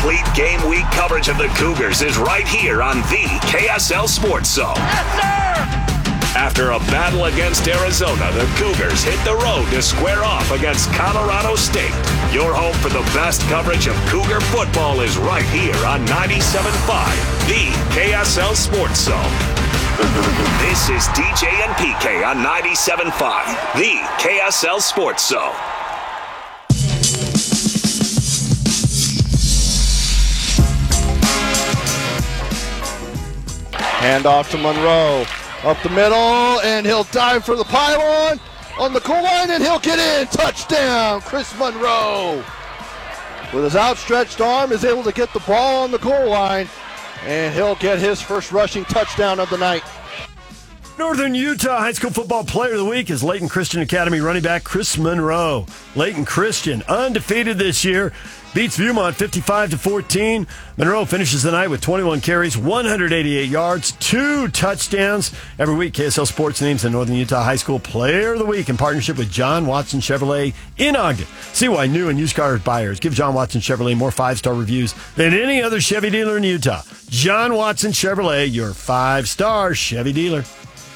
Complete game week coverage of the Cougars is right here on the KSL Sports Zone. Yes, sir! After a battle against Arizona, the Cougars hit the road to square off against Colorado State. Your home for the best coverage of Cougar football is right here on 97.5, the KSL Sports Zone. This is DJ and PK on 97.5, the KSL Sports Zone. Hand off to Monroe. Up the middle, and he'll dive for the pylon on the goal line, and he'll get in. Touchdown, Chris Monroe. With his outstretched arm, is able to get the ball on the goal line, and he'll get his first rushing touchdown of the night. Northern Utah High School Football Player of the Week is Layton Christian Academy running back Chris Monroe. Layton Christian, undefeated this year, beats Viewmont 55-14. Monroe finishes the night with 21 carries, 188 yards, 2 touchdowns. Every week, KSL Sports names the Northern Utah High School Player of the Week in partnership with John Watson Chevrolet in Ogden. See why new and used car buyers give John Watson Chevrolet more 5-star reviews than any other Chevy dealer in Utah. John Watson Chevrolet, your 5-star Chevy dealer.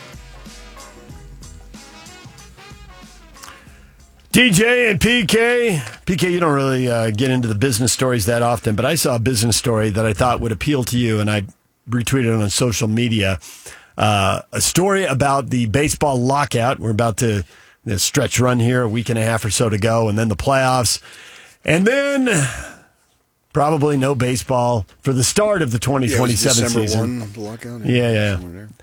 DJ and PK. PK, you don't really get into the business stories that often, but I saw a business story that I thought would appeal to you, and I retweeted it on social media. A story about the baseball lockout. We're about to stretch run here, a week and a half or so to go, and then the playoffs. And then probably no baseball for the start of the 2027 December season. 1, the lockout. Yeah.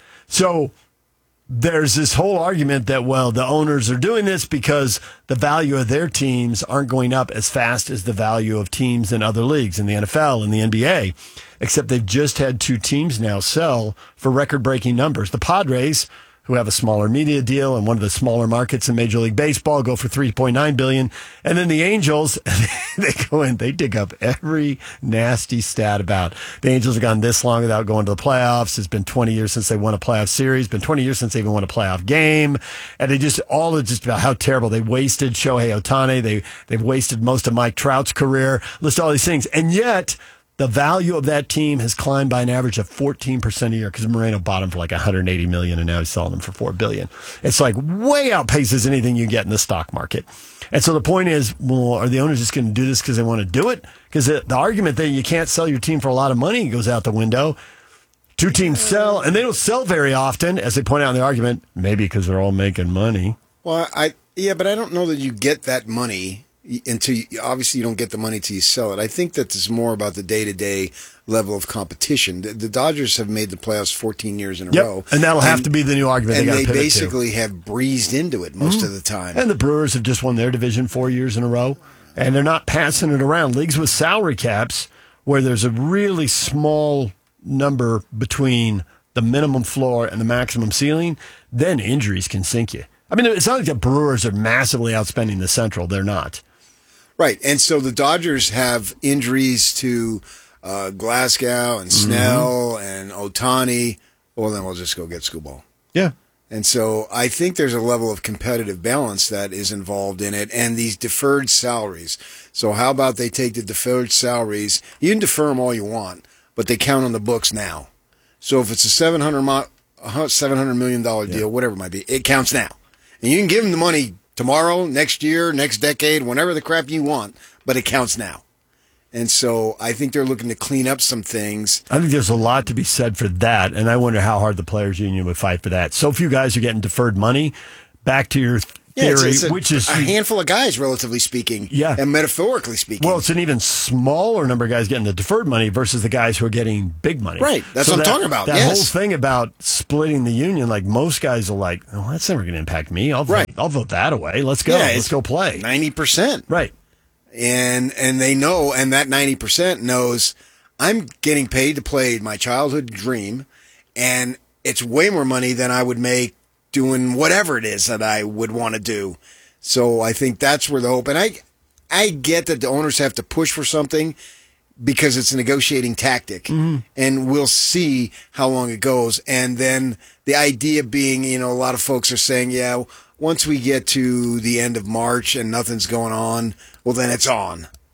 So there's this whole argument that, well, the owners are doing this because the value of their teams aren't going up as fast as the value of teams in other leagues, in the NFL and the NBA, except they've just had 2 teams now sell for record-breaking numbers. The Padres, who have a smaller media deal and one of the smaller markets in Major League Baseball, go for $3.9 billion. And then the Angels, they go in, they dig up every nasty stat about the Angels have gone this long without going to the playoffs. It's been 20 years since they won a playoff series, been 20 years since they even won a playoff game. And they just, all is just about how terrible. They wasted Shohei Ohtani. They've wasted most of Mike Trout's career. List all these things. And yet, the value of that team has climbed by an average of 14% a year because Moreno bought them for like $180 million, and now he's selling them for $4 billion. It's like way outpaces anything you get in the stock market. And so the point is, well, are the owners just going to do this because they want to do it? Because the argument that you can't sell your team for a lot of money goes out the window. 2 teams sell, and they don't sell very often, as they point out in the argument, maybe because they're all making money. Well, but I don't know that you get that money until obviously you don't get the money till you sell it. I think that it's more about the day-to-day level of competition. The Dodgers have made the playoffs 14 years in a row. And that'll have to be the new argument. And they pivot basically have breezed into it most of the time. And the Brewers have just won their division 4 years in a row. And they're not passing it around. Leagues with salary caps where there's a really small number between the minimum floor and the maximum ceiling, then injuries can sink you. I mean, it's not like the Brewers are massively outspending the Central. They're not. Right, and so the Dodgers have injuries to Glasgow and Snell and Ohtani. Well, then we'll just go get Skubal. Yeah. And so I think there's a level of competitive balance that is involved in it, and these deferred salaries. So how about they take the deferred salaries? You can defer them all you want, but they count on the books now. So if it's a $700 million deal, whatever it might be, it counts now. And you can give them the money tomorrow, next year, next decade, whenever the crap you want, but it counts now. And so I think they're looking to clean up some things. I think there's a lot to be said for that, and I wonder how hard the Players Union would fight for that. So few guys are getting deferred money. Back to your theory, which is a handful of guys, relatively speaking, and metaphorically speaking. Well, it's an even smaller number of guys getting the deferred money versus the guys who are getting big money. Right, that's what I'm talking about. That whole thing about splitting the union, like most guys are like, oh, that's never going to impact me. I'll vote that away. Let's go. Let's go play. 90%. Right. And they know, and that 90% knows I'm getting paid to play my childhood dream, and it's way more money than I would make doing whatever it is that I would want to do. So I think that's where the hope, and I get that the owners have to push for something because it's a negotiating tactic, and we'll see how long it goes. And then the idea being, a lot of folks are saying, once we get to the end of March and nothing's going on, well, then it's on.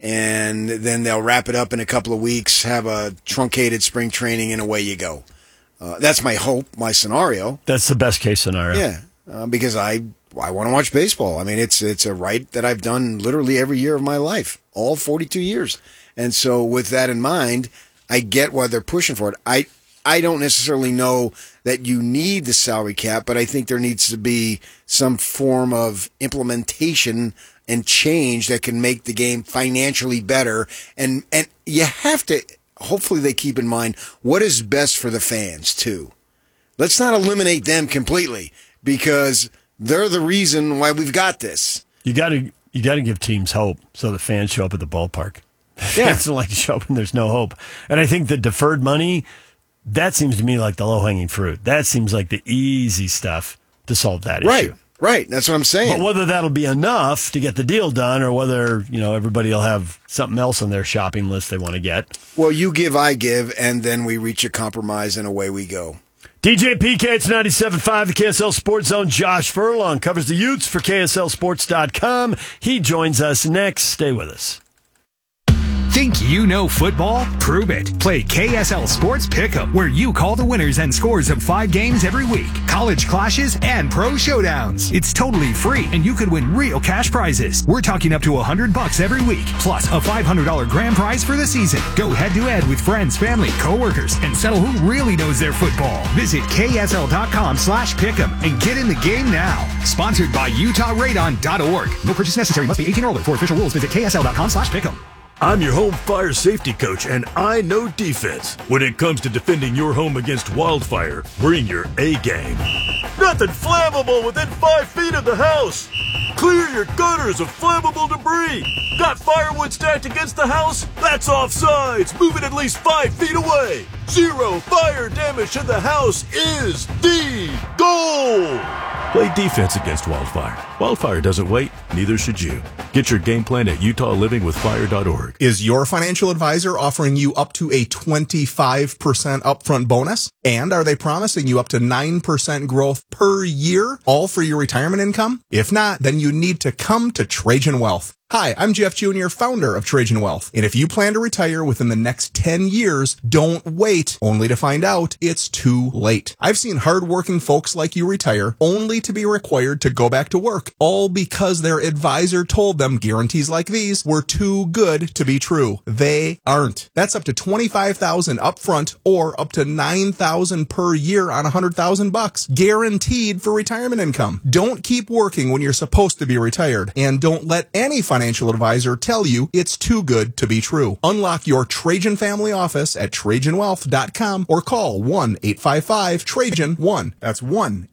and then they'll wrap it up in a couple of weeks, have a truncated spring training, and away you go. That's my hope, my scenario. That's the best case scenario. Yeah, because I want to watch baseball. I mean, it's a right that I've done literally every year of my life, all 42 years. And so with that in mind, I get why they're pushing for it. I don't necessarily know that you need the salary cap, but I think there needs to be some form of implementation and change that can make the game financially better. And you have to, hopefully they keep in mind what is best for the fans too. Let's not eliminate them completely, because they're the reason why we've got this. You got to give teams hope so the fans show up at the ballpark. Yeah. Fans don't like to show up when there's no hope. And I think the deferred money, that seems to me like the low-hanging fruit. That seems like the easy stuff to solve that issue. Right. That's what I'm saying. But whether that'll be enough to get the deal done, or whether everybody will have something else on their shopping list they want to get. Well, you give, I give, and then we reach a compromise, and away we go. DJ PK, it's 97.5, the KSL Sports Zone. Josh Furlong covers the Utes for KSLSports.com. He joins us next. Stay with us. Think you know football? Prove it. Play KSL Sports Pick'em, where you call the winners and scores of 5 games every week, college clashes, and pro showdowns. It's totally free, and you could win real cash prizes. We're talking up to $100 every week, plus a $500 grand prize for the season. Go head-to-head with friends, family, coworkers, and settle who really knows their football. Visit KSL.com/pick'em and get in the game now. Sponsored by UtahRadon.org. No purchase necessary. Must be 18 or older. For official rules, visit KSL.com/pick'em. I'm your home fire safety coach, and I know defense. When it comes to defending your home against wildfire, bring your A game. Nothing flammable within 5 feet of the house. Clear your gutters of flammable debris. Got firewood stacked against the house? That's offsides. Move it at least 5 feet away. 0 fire damage to the house is the goal. Play defense against wildfire. Wildfire doesn't wait, neither should you. Get your game plan at UtahLivingWithFire.org. Is your financial advisor offering you up to a 25% upfront bonus? And are they promising you up to 9% growth per year, all for your retirement income? If not, then you need to come to Trajan Wealth. Hi, I'm Jeff Jr., founder of Trajan Wealth. And if you plan to retire within the next 10 years, don't wait only to find out it's too late. I've seen hardworking folks like you retire only to be required to go back to work, all because their advisor told them guarantees like these were too good to be true. They aren't. That's up to $25,000 upfront or up to $9,000 per year on $100,000, guaranteed for retirement income. Don't keep working when you're supposed to be retired, and don't let any financial advisor tell you it's too good to be true. Unlock your Trajan family office at TrajanWealth.com or call 1-855-TRAJAN-1. That's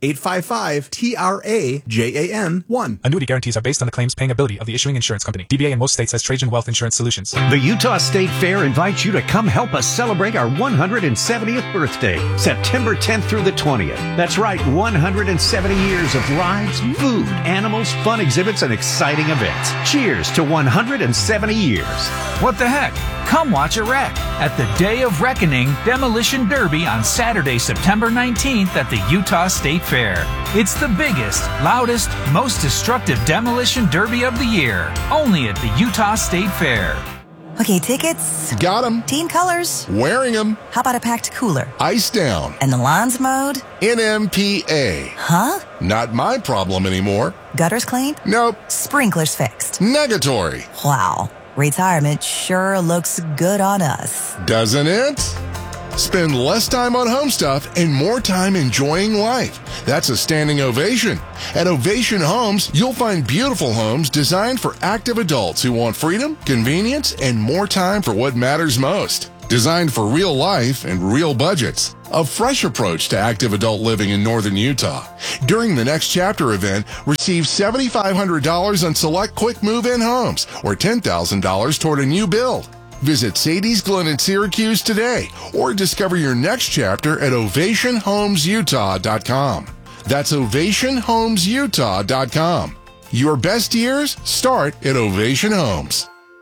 1-855-TRAJAN-1. Annuity guarantees are based on the claims paying ability of the issuing insurance company. DBA in most states has Trajan Wealth Insurance Solutions. The Utah State Fair invites you to come help us celebrate our 170th birthday, September 10th through the 20th. That's right, 170 years of rides, food, animals, fun exhibits, and exciting events. Cheers to 170 years. What the heck? Come watch a wreck at the Day of Reckoning Demolition Derby on Saturday, September 19th at the Utah State Fair. It's the biggest, loudest, most destructive demolition derby of the year, only at the Utah State Fair. Okay, tickets. Got them. Team colors. Wearing them. How about a packed cooler? Ice down. And the lawns mowed? NMPA. Huh? Not my problem anymore. Gutters cleaned? Nope. Sprinklers fixed? Negatory. Wow. Retirement sure looks good on us. Doesn't it? Spend less time on home stuff and more time enjoying life. That's a standing ovation. At Ovation Homes, you'll find beautiful homes designed for active adults who want freedom, convenience, and more time for what matters most. Designed for real life and real budgets. A fresh approach to active adult living in northern Utah. During the Next Chapter event, receive $7,500 on select quick move-in homes or $10,000 toward a new build. Visit Sadie's Glen in Syracuse today or discover your next chapter at OvationHomesUtah.com. That's OvationHomesUtah.com. Your best years start at Ovation Homes.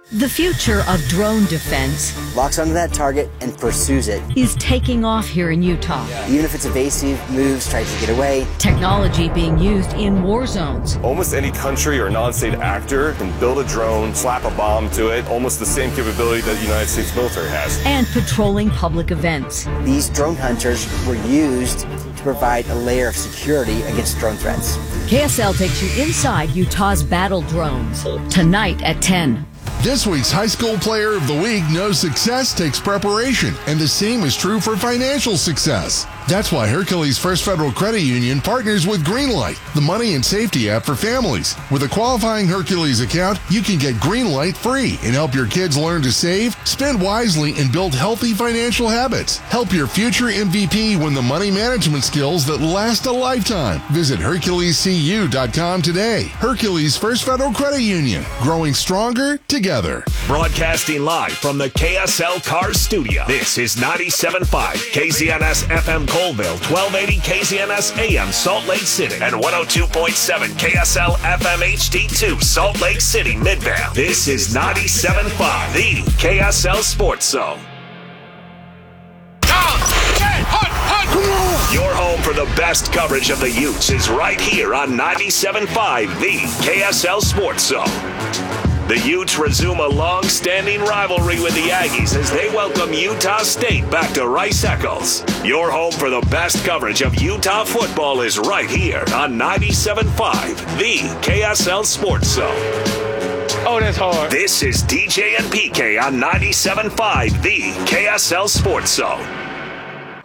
The future of drone defense locks onto that target and pursues it. is taking off here in Utah. Even if it's evasive, moves, tries to get away. Technology being used in war zones. Almost any country or non-state actor can build a drone, slap a bomb to it, almost the same capability that the United States military has. And patrolling public events. These drone hunters were used to provide a layer of security against drone threats. KSL takes you inside Utah's battle drones. Tonight at 10. This week's High School Player of the Week knows success takes preparation, and the same is true for financial success. That's why Hercules First Federal Credit Union partners with Greenlight, the money and safety app for families. With a qualifying Hercules account, you can get Greenlight free and help your kids learn to save, spend wisely, and build healthy financial habits. Help your future MVP win the money management skills that last a lifetime. Visit HerculesCU.com today. Hercules First Federal Credit Union, growing stronger together. Broadcasting live from the KSL Cars Studio. This is 97.5 KZNS FM Colville, 1280 KZNS AM Salt Lake City, and 102.7 KSL FM HD2 Salt Lake City Midvale. This is 97.5, the KSL Sports Zone. Your home for the best coverage of the Utes is right here on 97.5, the KSL Sports Zone. The Utes resume a long-standing rivalry with the Aggies as they welcome Utah State back to Rice-Eccles. Your home for the best coverage of Utah football is right here on 97.5, the KSL Sports Zone. Oh, that's hard. This is DJ and PK on 97.5, the KSL Sports Zone.